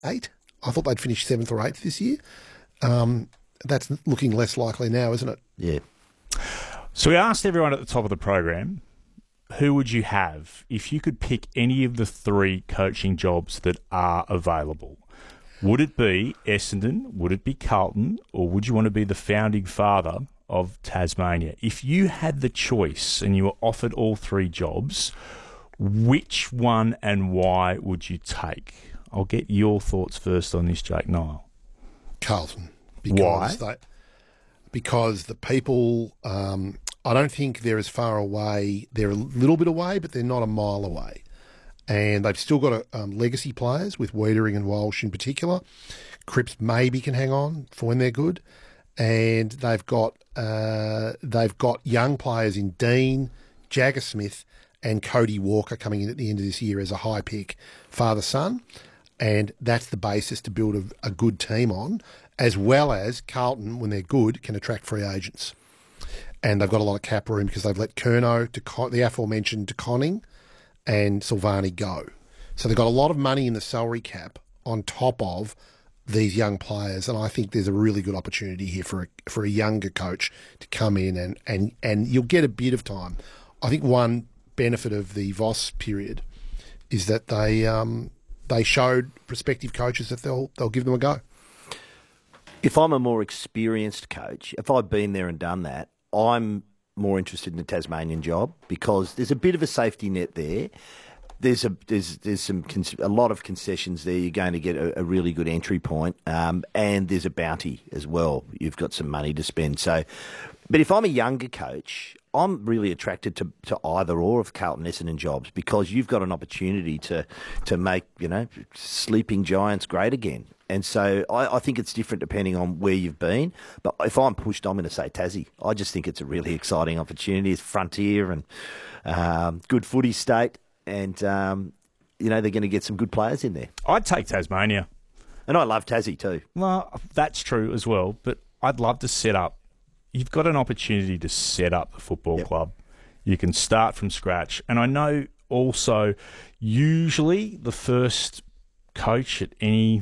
8. I thought they'd finish 7th or 8th this year. That's looking less likely now, isn't it? Yeah. So we asked everyone at the top of the program, who would you have if you could pick any of the 3 coaching jobs that are available? Would it be Essendon? Would it be Carlton? Or would you want to be the founding father of Tasmania? If you had the choice and you were offered all 3 jobs, which one and why would you take? I'll get your thoughts first on this, Jake Nile. Carlton. Why? Because the people, I don't think they're as far away. They're a little bit away, but they're not a mile away. And they've still got legacy players with Wiedering and Walsh in particular. Cripps maybe can hang on for when they're good. And they've got young players in Dean, Jagger Smith, and Cody Walker coming in at the end of this year as a high pick father-son. And that's the basis to build a good team on, as well as Carlton, when they're good, can attract free agents. And they've got a lot of cap room because they've let Curnow, the aforementioned De Conning, and Silvani go. So they've got a lot of money in the salary cap on top of these young players, and I think there's a really good opportunity here for a younger coach to come in and you'll get a bit of time. I think one benefit of the Voss period is that they showed prospective coaches that they'll give them a go. If I'm a more experienced coach, if I've been there and done that, I'm more interested in the Tasmanian job because there's a bit of a safety net there. There's a lot of concessions there. You're going to get a really good entry point, and there's a bounty as well. You've got some money to spend. So, but if I'm a younger coach, I'm really attracted to either or of Carlton Essendon jobs because you've got an opportunity to make sleeping giants great again. And so I think it's different depending on where you've been. But if I'm pushed, I'm going to say Tassie. I just think it's a really exciting opportunity. It's frontier and good footy state. And, they're going to get some good players in there. I'd take Tasmania. And I love Tassie too. Well, that's true as well. But I'd love to set up. You've got an opportunity to set up the football club. You can start from scratch. And I know also usually the first coach at any